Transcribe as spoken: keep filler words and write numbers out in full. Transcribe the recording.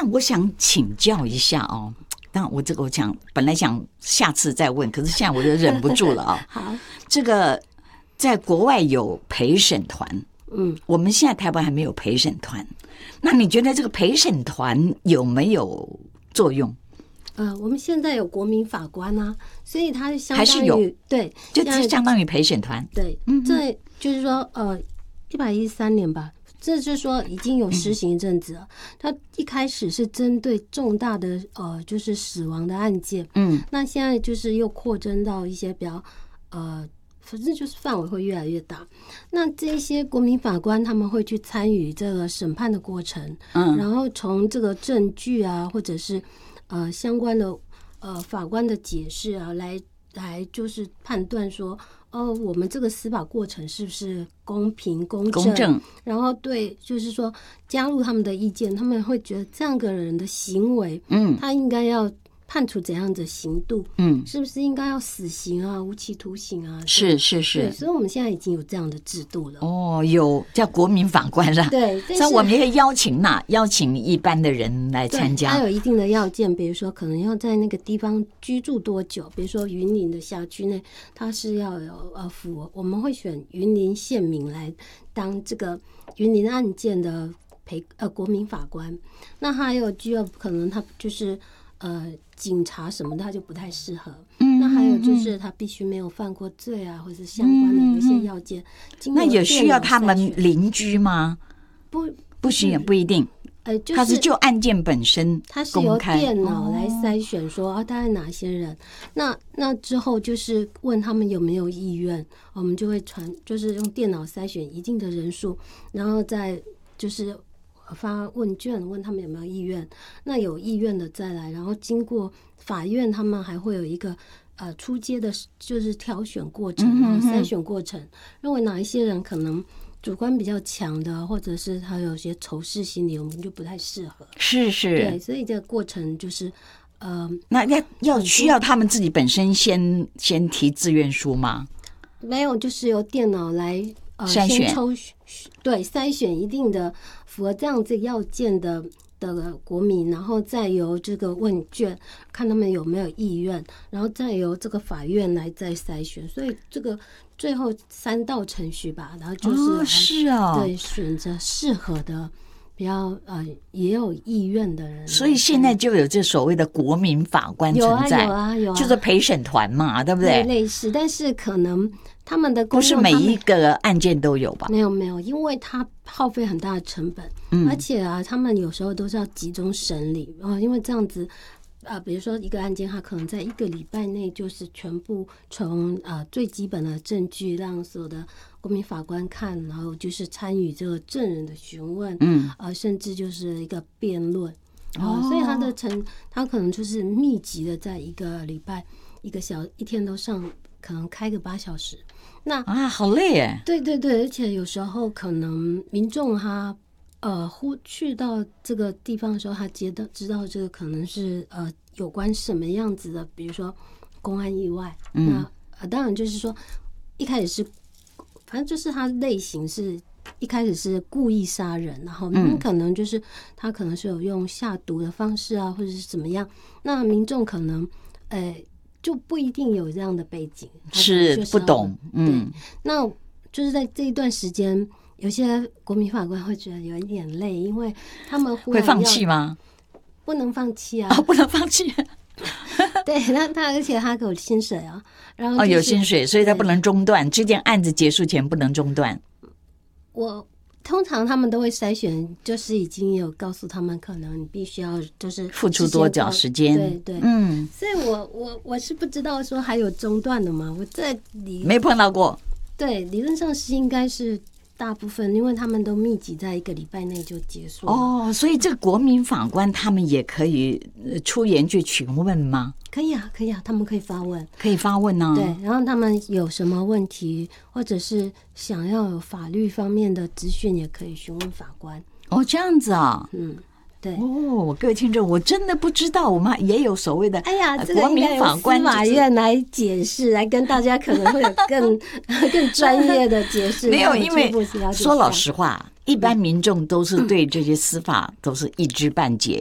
那我想请教一下哦，当然我这个我讲本来想下次再问，可是现在我就忍不住了啊、 哦。好， 这个在国外有陪审团， 嗯， 我们现在台湾还没有陪审团，那你觉得这个陪审团有没有作用？ 呃，我们现在有国民法官啊，所以它相当于还是有对， 就相当于陪审团。 对，嗯，这就是说呃，一百一十三年吧。这就是说已经有实行一阵子了。它一开始是针对重大的呃，就是死亡的案件，嗯，那现在就是又扩增到一些比较呃，反正就是范围会越来越大。那这些国民法官他们会去参与这个审判的过程，嗯，然后从这个证据啊，或者是呃相关的呃法官的解释啊，来来就是判断说。哦，我们这个司法过程是不是公平公正？ 公正。 然后对，就是说加入他们的意见，他们会觉得这样个人的行为，嗯，他应该要判处怎样的刑度？嗯，是不是应该要死刑啊、无期徒刑啊？ 是是是。 对，所以我们现在已经有这样的制度了。 哦，有叫国民法官啦。 对， 所以我们也可以邀请呐，邀请一般的人来参加。 它有一定的要件，比如说可能要在那个地方居住多久，比如说云林的辖区内，它是要有呃符合，我们会选云林县民来当这个云林案件的陪呃国民法官。那还有就要可能他就是呃警察什么的，他就不太适合。嗯，那还有就是他必须没有犯过罪啊，或者相关的有一些要件。嗯、 那也需要他们邻居吗？ 不， 不需要，不一定。 呃，就是它是就案件本身公开， 它是由电脑来筛选说、哦、啊，大概哪些人。那那之后就是问他们有没有意愿，我们就会传，就是用电脑筛选一定的人数，然后再就是发问卷问他们有没有意愿。那有意愿的再来，然后经过法院，他们还会有一个呃初阶的，就是挑选过程，然后筛选过程，嗯、认为哪一些人可能。主观比较强的，或者是他有些仇视心理，我们就不太适合。 是是， 对，所以这个过程就是，呃， 那要要需要他们自己本身先先提自愿书吗？ 没有，就是由电脑来呃筛选， 先抽对筛选一定的符合这样子要件的的国民，然后再由这个问卷看他们有没有意愿，然后再由这个法院来再筛选。所以这个。最后三道程序吧，然后就是、 哦、是啊、哦， 对，选择适合的，比较呃也有意愿的人。 所以现在就有这所谓的国民法官存在， 有啊有啊有啊， 就是陪审团嘛，对不对？ 对，类似，但是可能他们的不是每一个案件都有吧？ 没有没有，因为它耗费很大的成本，嗯、而且啊，他们有时候都是要集中审理哦，因为这样子。啊，比如说一个案件，它可能在一个礼拜内就是全部从啊最基本的证据让所有的国民法官看，然后就是参与这个证人的询问，嗯，啊，甚至就是一个辩论，啊，所以它的成，它可能就是密集的在一个礼拜一个小一天都上，可能开个八小时，那啊，好累耶！ 对对对，而且有时候可能民众他。呃，呼去到这个地方的时候，他接到知道这个可能是呃有关什么样子的，比如说公安意外。嗯、那呃当然就是说一开始是，反正就是他类型是一开始是故意杀人，然后嗯可能就是他可能是有用下毒的方式啊，或者是怎么样。那民众可能呃就不一定有这样的背景， 是不懂。 嗯，那就是在这一段时间。有些国民法官会觉得有一点累，因为他们会放弃吗？ 不能放弃啊！ 哦，不能放弃。 对，那他而且他有薪水啊，然后、就是、 哦有薪水，所以他不能中断。这件案子结束前不能中断。 我通常他们都会筛选，就是已经有告诉他们，可能你必须要就是付出多少时间。 对对，嗯。所以我我我是不知道说还有中断的嘛，我在理没碰到过。 对，理论上是应该是。大部分，因为他们都密集在一个礼拜内就结束了。 哦，所以这个国民法官他们也可以出言去询问吗？ 可以啊，可以啊，他们可以发问， 可以发问啊。 对，然后他们有什么问题，或者是想要有法律方面的资讯，也可以询问法官。 哦，这样子啊， 嗯。对哦，各位听众，我真的不知道，我们也有所谓的哎呀， 国民法官， 司法院来解释，来跟大家可能会有更更专业的解释。 没有，因为说老实话，一般民众都是对这些司法都是一知半解，